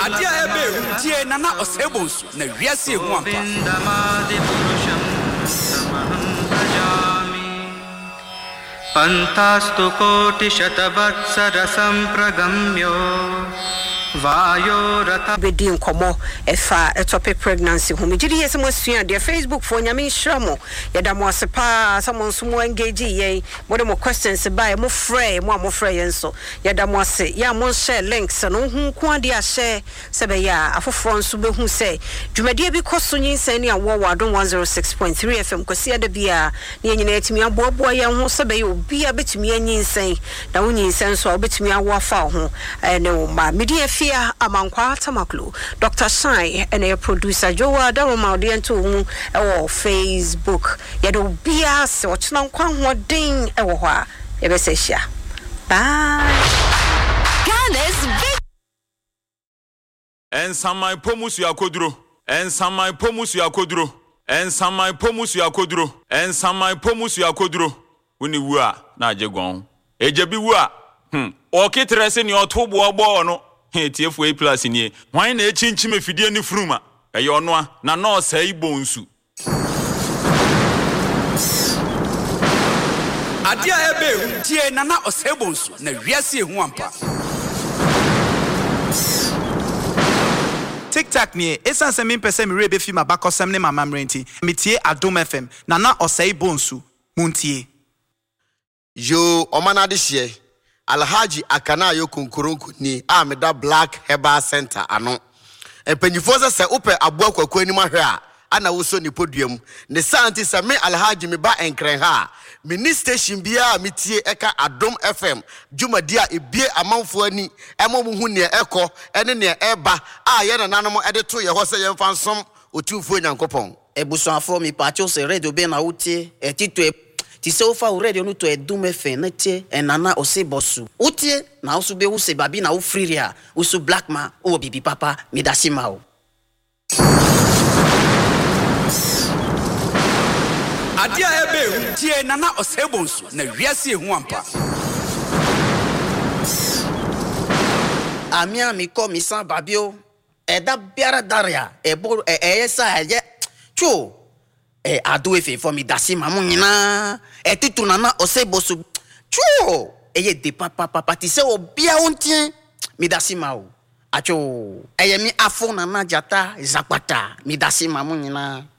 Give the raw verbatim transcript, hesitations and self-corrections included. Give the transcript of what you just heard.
Adia ebe tie nana osebonsu na wiase hu ampa. Pantastu koti shatabatsara sampragamyo Vayo rata bedi nkomo efa etopic pregnancy hu me gidi yesemo sua de Facebook for nyame nhramo yeda mo asepa someone sumo engage ye mo de mo questions by mo frɛ mo mo frɛ yenso yeda mo ase ya mo share links no hu ko ade a share sebe ya afoforo nso be hu se dwumade bi koso nyinsan ni awo wadon one oh six point three F M kwasi ada bia ne nyina etimi aboabo ye ho sebe ya obi a betimi anyinsan na wonyinsan so obetimi awo afa ho ene o ma media Fia Amankwa Tamaklu, Doctor Shine, and a producer Joa Daroma Diento or Facebook. Yado Bias or Chnanquan what ding ewa. Ebesesha. Bye. Ghana's big. And some my pomus ya kodro. And some my pomus ya kodro. And some my pomus ya kodro. And some my pomus ya kodro. Uni wa na jegon. Ejebi wa. Hmm. Oke trese ni otobo obo no. He T F A plus ni why na echinchi mefidie ni fruma eye ono a na no sai bonsu Adia ebe tie nana osebonsu na wiase hu ampa. TikTok ni esan se me pese me rebe fi ma bakosem ne mama mrenti metie Adom F M nana osai bonsu muntie yo omana de hye Alhaji Akana yo kunkurunku ni ameda Black Herbal Center ano. Empanyifo se se upe aboa kwakwa ni mahwe a ana woso ni podium. Ne santi se me Alhaji me ba enkren ha. Mini station bia metie eka Adom F M. Jumadi a ebie amanfo ani emo mu hu ne eko ene ne eba a ye na nanom ede to ye ho se ye mfa nsom otumfo nyankopon. Ebusuafo mi pacho se radio be na utie etito ti se ofa already onu to Adom F M na tie enana osebosu utie na usu be use babi na ufriria usu black man o bibi papa midasima o Adia ebe tie nana osebonsu na wiase hu ampa. Amia mi ko mi san babio eda biara daria ebo eyesa ye chu Eh, ado efe for me dasima mo nyina etitu nana osebosu chuo eye de papa papa ti se obia ontien mi dasima o acho eye mi afo nana jata zakpata mi dasima mo nyina